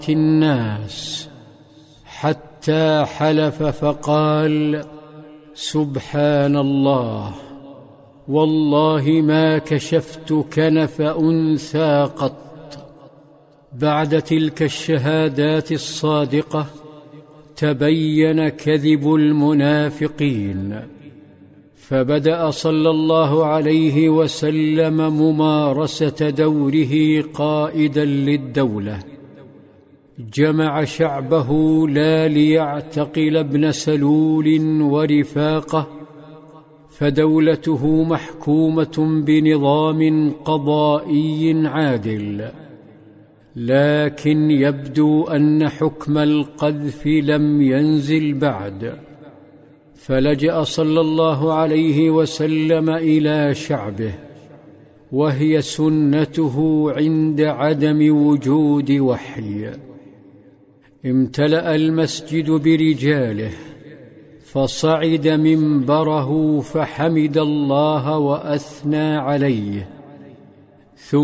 الناس حتى حلف فقال: سبحان الله، والله ما كشفت كنف أنثى قط. بعد تلك الشهادات الصادقة تبين كذب المنافقين، فبدأ صلى الله عليه وسلم ممارسة دوره قائدا للدولة. جمع شعبه لا ليعتقل ابن سلول ورفاقه، فدولته محكومة بنظام قضائي عادل، لكن يبدو أن حكم القذف لم ينزل بعد، فلجأ صلى الله عليه وسلم إلى شعبه، وهي سنته عند عدم وجود وحي. امتلأ المسجد برجاله، فصعد منبره فحمد الله وأثنى عليه،